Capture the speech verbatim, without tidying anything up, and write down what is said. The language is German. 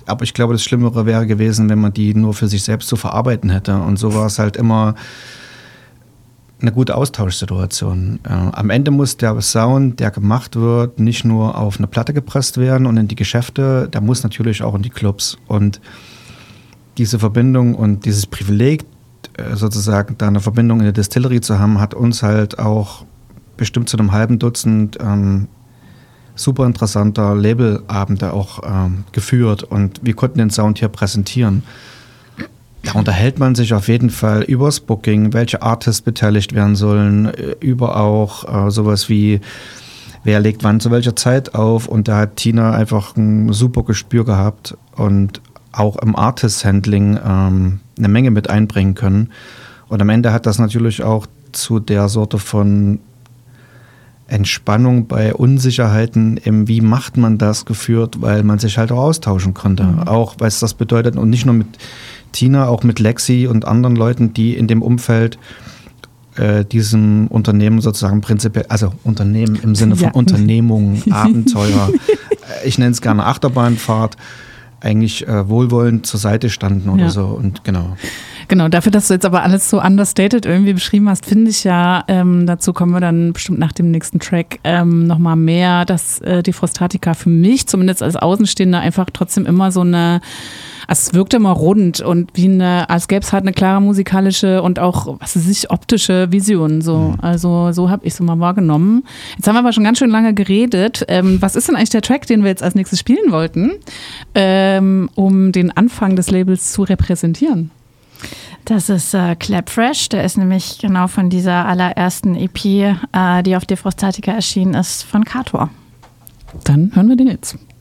aber ich glaube, das Schlimmere wäre gewesen, wenn man die nur für sich selbst zu verarbeiten hätte. Und so war es halt immer eine gute Austauschsituation. Äh, am Ende muss der Sound, der gemacht wird, nicht nur auf eine Platte gepresst werden und in die Geschäfte, der muss natürlich auch in die Clubs. Und diese Verbindung und dieses Privileg, äh, sozusagen da eine Verbindung in der Distillery zu haben, hat uns halt auch bestimmt zu einem halben Dutzend ähm, super interessanter Labelabende auch ähm, geführt. Und wir konnten den Sound hier präsentieren. Da unterhält man sich auf jeden Fall übers Booking, welche Artists beteiligt werden sollen, über auch äh, sowas wie, wer legt wann zu welcher Zeit auf. Und da hat Tina einfach ein super Gespür gehabt und auch im Artist-Handling ähm, eine Menge mit einbringen können. Und am Ende hat das natürlich auch zu der Sorte von Entspannung bei Unsicherheiten im wie macht man das geführt, weil man sich halt auch austauschen konnte. Mhm. Auch, was das bedeutet und nicht nur mit Tina, auch mit Lexi und anderen Leuten, die in dem Umfeld äh, diesem Unternehmen sozusagen prinzipiell, also Unternehmen im Sinne von ja. Unternehmung, Abenteuer, ich nenne es gerne Achterbahnfahrt, eigentlich äh, wohlwollend zur Seite standen oder ja. so und genau. Genau, dafür, dass du jetzt aber alles so understated irgendwie beschrieben hast, finde ich ja, ähm, dazu kommen wir dann bestimmt nach dem nächsten Track ähm, nochmal mehr, dass äh, die Frustratica für mich, zumindest als Außenstehender, einfach trotzdem immer so eine, also es wirkte immer rund und wie eine, als gäbe es halt eine klare musikalische und auch, was weiß ich, optische Vision. So. Mhm. Also so habe ich es immer wahrgenommen. Jetzt haben wir aber schon ganz schön lange geredet. Ähm, was ist denn eigentlich der Track, den wir jetzt als nächstes spielen wollten, ähm, um den Anfang des Labels zu repräsentieren? Das ist äh, Clap Fresh, der ist nämlich genau von dieser allerersten E P, äh, die auf die Frustratica erschienen ist, von Kator. Dann hören wir den jetzt.